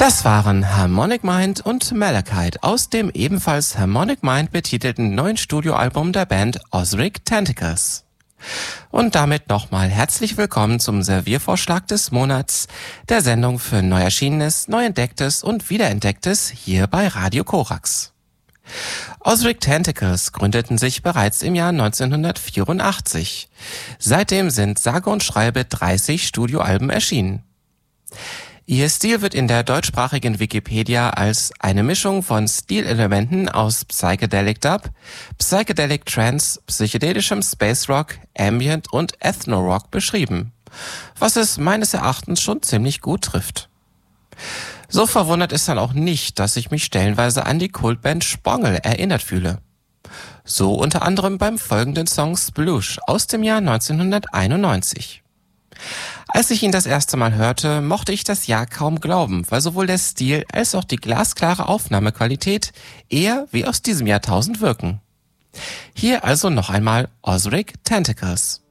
Das waren Harmonic Mind und Malachite aus dem ebenfalls Harmonic Mind betitelten neuen Studioalbum der Band Ozric Tentacles. Und damit nochmal herzlich willkommen zum Serviervorschlag des Monats, der Sendung für Neuerschienenes, Neuentdecktes und Wiederentdecktes hier bei Radio Korax. Ozric Tentacles gründeten sich bereits im Jahr 1984. Seitdem sind sage und schreibe 30 Studioalben erschienen. Ihr Stil wird in der deutschsprachigen Wikipedia als eine Mischung von Stilelementen aus Psychedelic Dub, Psychedelic Trance, psychedelischem Space Rock, Ambient und Ethno-Rock beschrieben, was es meines Erachtens schon ziemlich gut trifft. So verwundert es dann auch nicht, dass ich mich stellenweise an die Kultband Spongel erinnert fühle. So unter anderem beim folgenden Song Sploosh aus dem Jahr 1991. Als ich ihn das erste Mal hörte, mochte ich das Jahr kaum glauben, weil sowohl der Stil als auch die glasklare Aufnahmequalität eher wie aus diesem Jahrtausend wirken. Hier also noch einmal Ozric Tentacles.